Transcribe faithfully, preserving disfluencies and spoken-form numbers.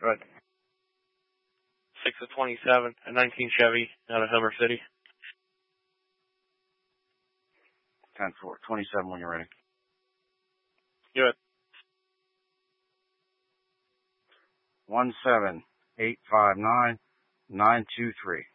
Right. six of twenty-seven, a nineteen Chevy out of Homer City. ten four. twenty-seven when you're ready. Good. One seven eight five nine nine two three.